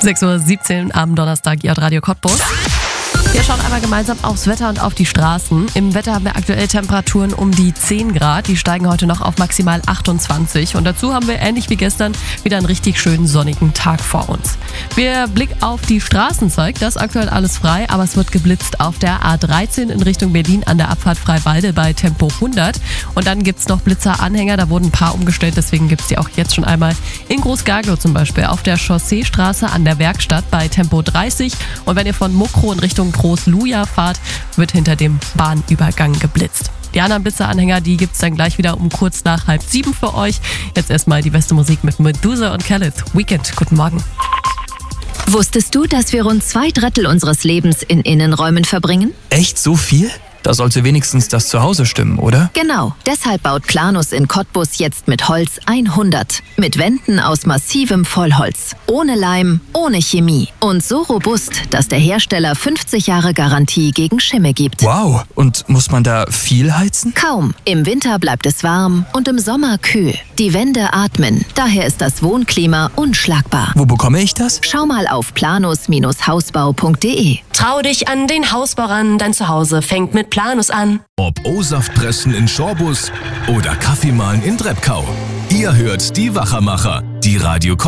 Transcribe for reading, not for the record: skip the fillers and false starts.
6:17 Uhr am Donnerstag, ihr hört Radio Cottbus. Wir schauen einmal gemeinsam aufs Wetter und auf die Straßen. Im Wetter haben wir aktuell Temperaturen um die 10 Grad. Die steigen heute noch auf maximal 28. Und dazu haben wir ähnlich wie gestern wieder einen richtig schönen sonnigen Tag vor uns. Der Blick auf die Straßen zeigt, dass aktuell alles frei, aber es wird geblitzt auf der A13 in Richtung Berlin an der Abfahrt Freiwalde bei Tempo 100. Und dann gibt es noch Blitzeranhänger, da wurden ein paar umgestellt, deswegen gibt es die auch jetzt schon einmal in Groß-Garglow zum Beispiel auf der Chausseestraße an der Werkstatt bei Tempo 30. Und wenn ihr von Mokro in Richtung Groß-Luja fahrt, wird hinter dem Bahnübergang geblitzt. Die anderen Blitzeranhänger, die gibt's dann gleich wieder um kurz nach 6:30 für euch. Jetzt erstmal die beste Musik mit Medusa und Khaled. Weekend, guten Morgen. Wusstest du, dass wir rund 2/3 unseres Lebens in Innenräumen verbringen? Echt so viel? Da sollte wenigstens das Zuhause stimmen, oder? Genau. Deshalb baut Planus in Cottbus jetzt mit Holz 100. Mit Wänden aus massivem Vollholz. Ohne Leim, ohne Chemie. Und so robust, dass der Hersteller 50 Jahre Garantie gegen Schimmel gibt. Wow. Und muss man da viel heizen? Kaum. Im Winter bleibt es warm und im Sommer kühl. Die Wände atmen. Daher ist das Wohnklima unschlagbar. Wo bekomme ich das? Schau mal auf planus-hausbau.de. Trau dich an den Hausbau ran, dein Zuhause fängt mit Planus an. Ob O-Saft pressen in Schorbus oder Kaffee mahlen in Treppkau. Ihr hört die Wachermacher, die Radio